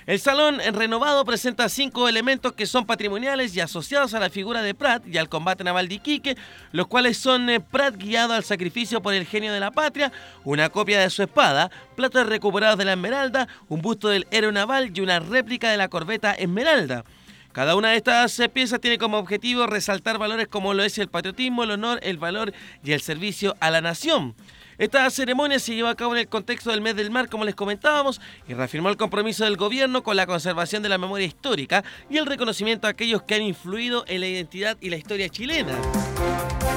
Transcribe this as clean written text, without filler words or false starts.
El salón renovado presenta 5 elementos que son patrimoniales y asociados a la figura de Prat y al combate naval de Iquique, los cuales son Prat guiado al sacrificio por el genio de la patria, una copia de su espada, platos recuperados de la Esmeralda, un busto del héroe naval y una réplica de la corbeta Esmeralda. Cada una de estas piezas tiene como objetivo resaltar valores como lo es el patriotismo, el honor, el valor y el servicio a la nación. Esta ceremonia se llevó a cabo en el contexto del mes del mar, como les comentábamos, y reafirmó el compromiso del gobierno con la conservación de la memoria histórica y el reconocimiento a aquellos que han influido en la identidad y la historia chilena.